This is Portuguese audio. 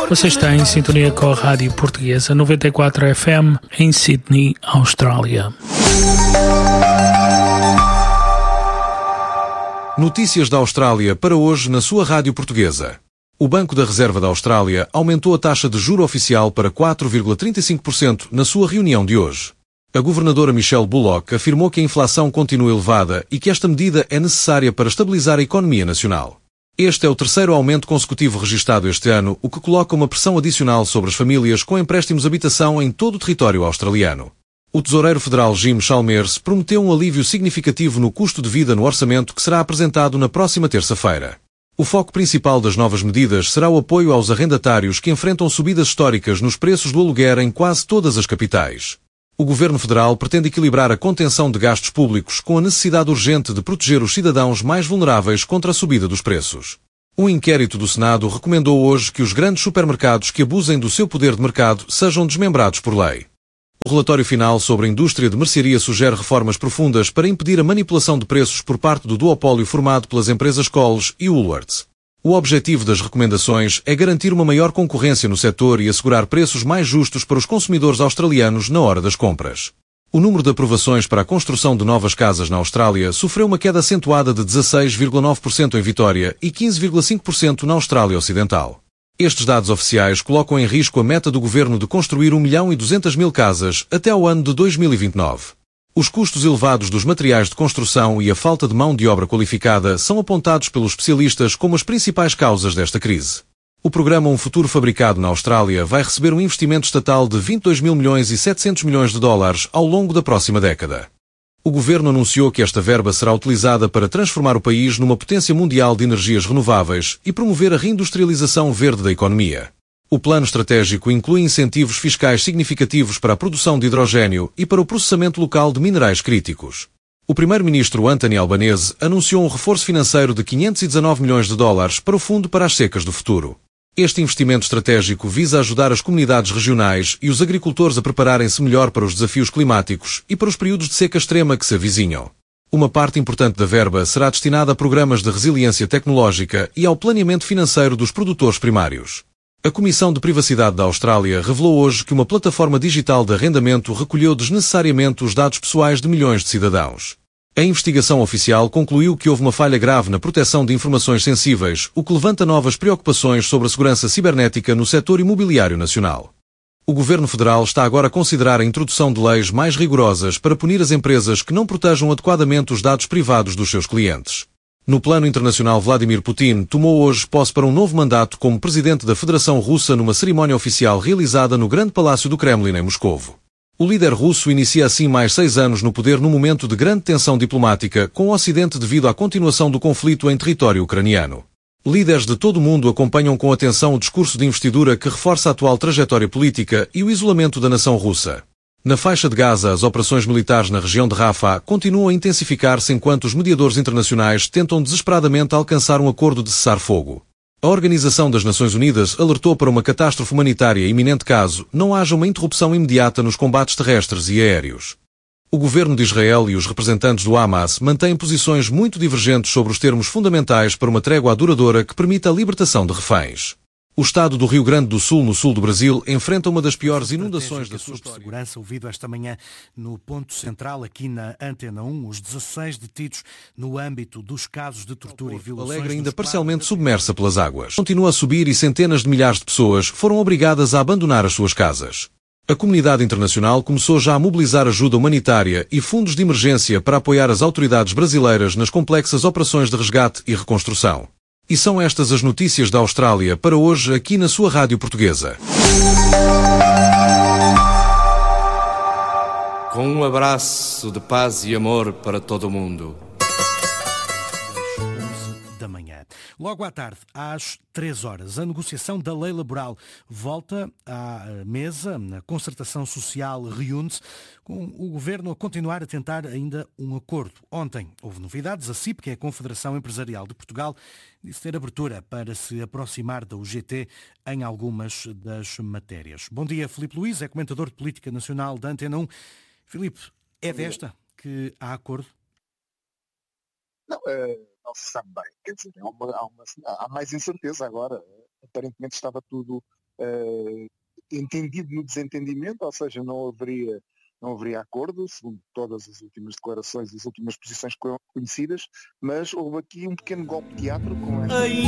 Você está em sintonia com a Rádio Portuguesa 94 FM em Sydney, Austrália. Notícias da Austrália para hoje na sua Rádio Portuguesa. O Banco da Reserva da Austrália aumentou a taxa de juro oficial para 4,35% na sua reunião de hoje. A governadora Michelle Bullock afirmou que a inflação continua elevada e que esta medida é necessária para estabilizar a economia nacional. Este é o terceiro aumento consecutivo registado este ano, o que coloca uma pressão adicional sobre as famílias com empréstimos de habitação em todo o território australiano. O tesoureiro federal Jim Chalmers prometeu um alívio significativo no custo de vida no orçamento que será apresentado na próxima terça-feira. O foco principal das novas medidas será o apoio aos arrendatários que enfrentam subidas históricas nos preços do aluguer em quase todas as capitais. O governo federal pretende equilibrar a contenção de gastos públicos com a necessidade urgente de proteger os cidadãos mais vulneráveis contra a subida dos preços. Um inquérito do Senado recomendou hoje que os grandes supermercados que abusem do seu poder de mercado sejam desmembrados por lei. O relatório final sobre a indústria de mercearia sugere reformas profundas para impedir a manipulação de preços por parte do duopólio formado pelas empresas Coles e Woolworths. O objetivo das recomendações é garantir uma maior concorrência no setor e assegurar preços mais justos para os consumidores australianos na hora das compras. O número de aprovações para a construção de novas casas na Austrália sofreu uma queda acentuada de 16,9% em Vitória e 15,5% na Austrália Ocidental. Estes dados oficiais colocam em risco a meta do governo de construir 1.200.000 casas até ao ano de 2029. Os custos elevados dos materiais de construção e a falta de mão de obra qualificada são apontados pelos especialistas como as principais causas desta crise. O programa Um Futuro Fabricado na Austrália vai receber um investimento estatal de 22.700 milhões de dólares ao longo da próxima década. O governo anunciou que esta verba será utilizada para transformar o país numa potência mundial de energias renováveis e promover a reindustrialização verde da economia. O plano estratégico inclui incentivos fiscais significativos para a produção de hidrogênio e para o processamento local de minerais críticos. O primeiro-ministro Anthony Albanese anunciou um reforço financeiro de 519 milhões de dólares para o Fundo para as Secas do Futuro. Este investimento estratégico visa ajudar as comunidades regionais e os agricultores a prepararem-se melhor para os desafios climáticos e para os períodos de seca extrema que se avizinham. Uma parte importante da verba será destinada a programas de resiliência tecnológica e ao planeamento financeiro dos produtores primários. A Comissão de Privacidade da Austrália revelou hoje que uma plataforma digital de arrendamento recolheu desnecessariamente os dados pessoais de milhões de cidadãos. A investigação oficial concluiu que houve uma falha grave na proteção de informações sensíveis, o que levanta novas preocupações sobre a segurança cibernética no setor imobiliário nacional. O Governo Federal está agora a considerar a introdução de leis mais rigorosas para punir as empresas que não protejam adequadamente os dados privados dos seus clientes. No plano internacional, Vladimir Putin tomou hoje posse para um novo mandato como presidente da Federação Russa numa cerimónia oficial realizada no Grande Palácio do Kremlin em Moscovo. O líder russo inicia assim mais 6 anos no poder num momento de grande tensão diplomática com o Ocidente devido à continuação do conflito em território ucraniano. Líderes de todo o mundo acompanham com atenção o discurso de investidura que reforça a atual trajetória política e o isolamento da nação russa. Na faixa de Gaza, as operações militares na região de Rafah continuam a intensificar-se enquanto os mediadores internacionais tentam desesperadamente alcançar um acordo de cessar-fogo. A Organização das Nações Unidas alertou para uma catástrofe humanitária iminente caso não haja uma interrupção imediata nos combates terrestres e aéreos. O governo de Israel e os representantes do Hamas mantêm posições muito divergentes sobre os termos fundamentais para uma trégua duradoura que permita a libertação de reféns. O estado do Rio Grande do Sul, no sul do Brasil, enfrenta uma das piores inundações da sua história. Segurança, ouvido esta manhã no ponto central, aqui na Antena 1, os 16 detidos no âmbito dos casos de tortura e violações. Alegre ainda parcialmente submersa pelas águas. Continua a subir e centenas de milhares de pessoas foram obrigadas a abandonar as suas casas. A comunidade internacional começou já a mobilizar ajuda humanitária e fundos de emergência para apoiar as autoridades brasileiras nas complexas operações de resgate e reconstrução. E são estas as notícias da Austrália para hoje aqui na sua Rádio Portuguesa. Com um abraço de paz e amor para todo o mundo. 11 da manhã. Logo à tarde, às 3 horas, a negociação da lei laboral volta à mesa. A concertação social reúne-se com o Governo a continuar a tentar ainda um acordo. Ontem houve novidades. A CIP, que é a Confederação Empresarial de Portugal, disse ter abertura para se aproximar da UGT em algumas das matérias. Bom dia, Filipe Luís, é comentador de Política Nacional da Antena 1. Filipe, é desta que há acordo? Não, não se sabe bem. Quer dizer, há mais incerteza agora. Aparentemente estava tudo entendido no desentendimento, ou seja, não haveria acordo, segundo todas as últimas declarações e as últimas posições conhecidas, mas houve aqui um pequeno golpe de teatro com esta...